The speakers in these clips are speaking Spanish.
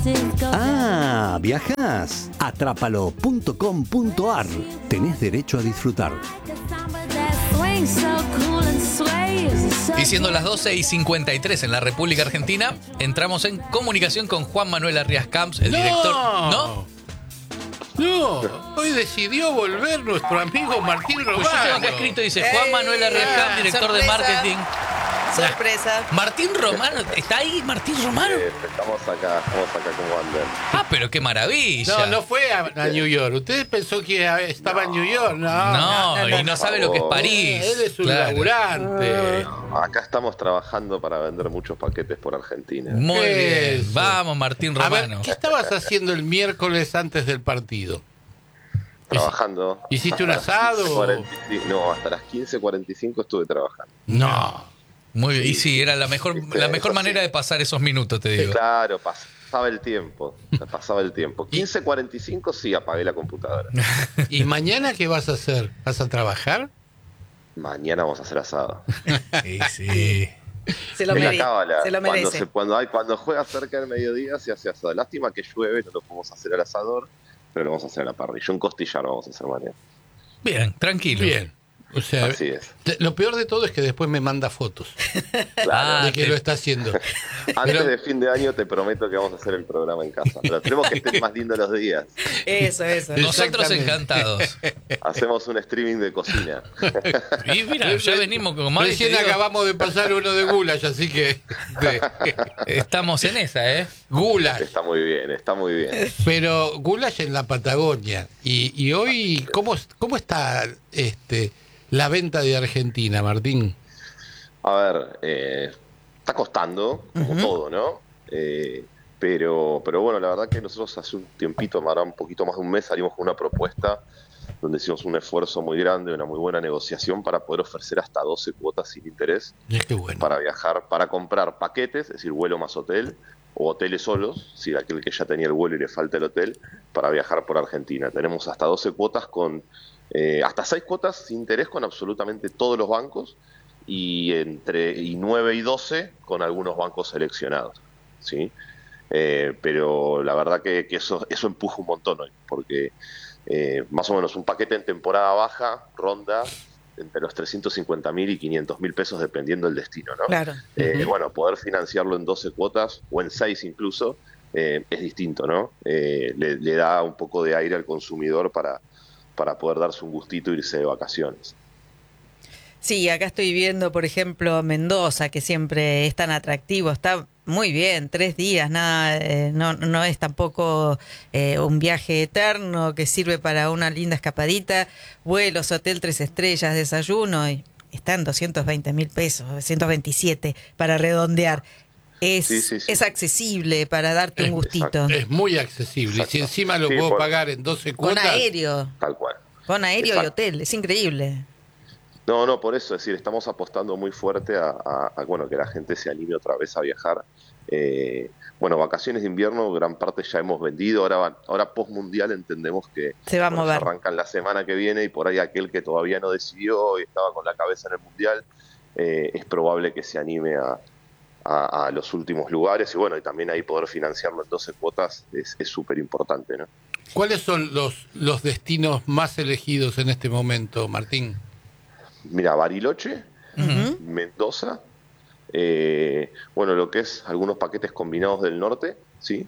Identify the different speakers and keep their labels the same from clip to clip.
Speaker 1: Ah, ¿viajás? Atrápalo.com.ar. Tenés derecho a disfrutar.
Speaker 2: Y siendo las 12:53 en la República Argentina, entramos en comunicación con Juan Manuel Arrias Camps, el director. ¿No?
Speaker 3: No, hoy decidió volver nuestro amigo Martín Romano.
Speaker 2: Pues yo tengo acá escrito, dice Juan Manuel Arrias Camps, director de marketing.
Speaker 4: Sorpresa.
Speaker 2: Martín Romano, ¿está ahí Martín Romano?
Speaker 5: Estamos acá como andan.
Speaker 2: Ah, pero qué maravilla.
Speaker 3: No, no fue a New York. Usted pensó que estaba en New York.
Speaker 2: No, y no sabe lo que es París.
Speaker 3: Él es un
Speaker 2: Claro.
Speaker 3: laburante.
Speaker 5: Acá estamos trabajando para vender muchos paquetes por Argentina.
Speaker 2: Muy bien.
Speaker 3: Eso.
Speaker 2: Vamos, Martín
Speaker 3: A ver,
Speaker 2: Romano.
Speaker 3: ¿qué estabas haciendo el miércoles antes del partido?
Speaker 5: Trabajando.
Speaker 3: ¿Hiciste un
Speaker 5: Hasta las
Speaker 3: asado?
Speaker 5: 15:45 No, hasta las 15:45 estuve trabajando.
Speaker 3: No.
Speaker 2: Muy bien. Y sí, era la mejor manera de pasar esos minutos, te digo.
Speaker 5: Claro, pasaba el tiempo. 15:45 sí, apagué la computadora.
Speaker 3: ¿Y mañana qué vas a hacer? ¿Vas a trabajar?
Speaker 5: Mañana vamos a hacer asado.
Speaker 2: Sí.
Speaker 4: Se lo
Speaker 5: Es la
Speaker 4: merece.
Speaker 5: cábala.
Speaker 4: Se lo merece.
Speaker 5: Cuando juega cerca del mediodía se hace asado. Lástima que llueve, no lo podemos hacer al asador, pero lo vamos a hacer a la parrilla. Un costillar vamos a hacer mañana.
Speaker 2: Bien, tranquilo.
Speaker 3: Bien. O sea,
Speaker 5: Así es.
Speaker 3: lo peor de todo es que después me manda fotos
Speaker 5: Claro.
Speaker 3: de que lo está haciendo.
Speaker 5: Antes de fin de año te prometo que vamos a hacer el programa en casa. Pero tenemos que estén más lindos los días.
Speaker 4: Eso.
Speaker 2: Nosotros
Speaker 3: Exactamente.
Speaker 2: encantados.
Speaker 5: Hacemos un streaming de cocina.
Speaker 2: Y mira, ya venimos con más.
Speaker 3: Recién acabamos de pasar uno de Goulash, así que...
Speaker 2: Estamos en esa, ¿eh?
Speaker 3: Goulash.
Speaker 5: Está muy bien, está muy bien.
Speaker 3: Pero Goulash en la Patagonia. Y hoy, ¿cómo está la venta de Argentina, Martín?
Speaker 5: A ver, está costando, como todo, ¿no? Pero bueno, la verdad que nosotros hace un tiempito, ahora un poquito más de un mes, salimos con una propuesta donde hicimos un esfuerzo muy grande, una muy buena negociación para poder ofrecer hasta 12 cuotas sin interés
Speaker 3: Qué bueno.
Speaker 5: para viajar, para comprar paquetes, es decir, vuelo más hotel, o hoteles solos, si aquel que ya tenía el vuelo y le falta el hotel, para viajar por Argentina. Tenemos hasta 12 cuotas con... hasta 6 cuotas sin interés con absolutamente todos los bancos y 9 y 12 con algunos bancos seleccionados, ¿sí? Pero la verdad que eso empuja un montón hoy, porque más o menos un paquete en temporada baja ronda entre los 350.000 y 500.000 pesos dependiendo del destino, ¿no?
Speaker 4: Claro.
Speaker 5: Bueno, poder financiarlo en 12 cuotas o en 6 incluso es distinto, ¿no? Le da un poco de aire al consumidor para poder darse un gustito e irse de vacaciones.
Speaker 4: Sí, acá estoy viendo, por ejemplo, Mendoza, que siempre es tan atractivo. Está muy bien, 3 días, nada, no es tampoco un viaje eterno que sirve para una linda escapadita. Vuelos, hotel 3 estrellas, desayuno, y está en 220.000 pesos, 127 para redondear. Es accesible para darte un gustito.
Speaker 3: Es muy accesible.
Speaker 5: Exacto.
Speaker 3: Y si encima lo
Speaker 5: Sí,
Speaker 3: puedo pagar en 12
Speaker 4: Con
Speaker 3: cuotas...
Speaker 4: aéreo.
Speaker 5: Tal cual.
Speaker 4: Con aéreo y
Speaker 5: Exacto.
Speaker 4: hotel, es increíble.
Speaker 5: No, por eso, es decir, estamos apostando muy fuerte a bueno, que la gente se anime otra vez a viajar. Bueno, vacaciones de invierno, gran parte ya hemos vendido, ahora post-mundial entendemos que
Speaker 4: Se va a mover.
Speaker 5: arrancan la semana que viene y por ahí aquel que todavía no decidió y estaba con la cabeza en el mundial, es probable que se anime a los últimos lugares y bueno, y también ahí poder financiarlo en 12 cuotas es súper importante, ¿no?
Speaker 3: ¿Cuáles son los destinos más elegidos en este momento, Martín?
Speaker 5: Mira, Bariloche, Mendoza, bueno, lo que es algunos paquetes combinados del norte, ¿sí?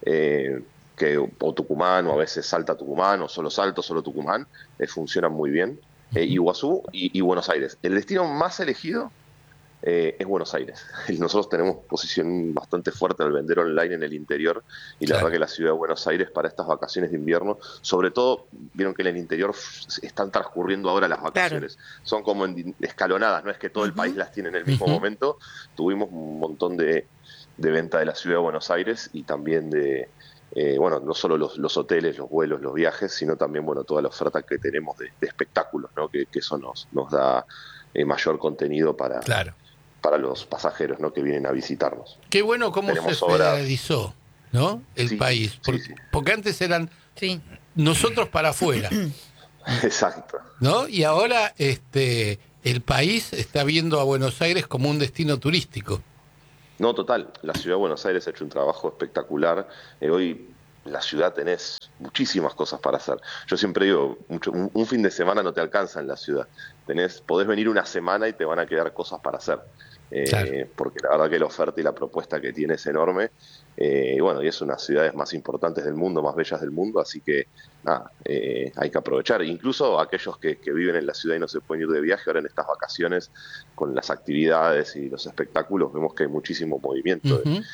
Speaker 5: O Tucumán, o a veces Salta Tucumán, o solo Salto, solo Tucumán, funcionan muy bien. Iguazú y Buenos Aires. El destino más elegido es Buenos Aires. Y nosotros tenemos posición bastante fuerte al vender online en el interior y la verdad que la ciudad de Buenos Aires para estas vacaciones de invierno, sobre todo, vieron que en el interior están transcurriendo ahora las vacaciones. Son como escalonadas, no es que todo el país las tiene en el mismo momento. Tuvimos un montón de venta de la ciudad de Buenos Aires y también de... bueno, no solo los hoteles, los vuelos, los viajes, sino también, bueno, toda la oferta que tenemos de espectáculos, ¿no? Que eso nos da mayor contenido para los pasajeros, ¿no? Que vienen a visitarnos.
Speaker 3: Qué bueno cómo
Speaker 5: Tenemos
Speaker 3: se federalizó, ¿no? El país. Porque antes eran nosotros para afuera.
Speaker 5: Exacto.
Speaker 3: ¿No? Y ahora el país está viendo a Buenos Aires como un destino turístico.
Speaker 5: No, total, la ciudad de Buenos Aires ha hecho un trabajo espectacular. Hoy en la ciudad tenés muchísimas cosas para hacer. Yo siempre digo, un fin de semana no te alcanza en la ciudad. Podés venir una semana y te van a quedar cosas para hacer.
Speaker 3: Claro.
Speaker 5: Porque la verdad que la oferta y la propuesta que tiene es enorme. Y bueno, y es una de las ciudades más importantes del mundo, más bellas del mundo, así que nada, hay que aprovechar. Incluso aquellos que viven en la ciudad y no se pueden ir de viaje, ahora en estas vacaciones, con las actividades y los espectáculos, vemos que hay muchísimo movimiento.
Speaker 3: Ujú.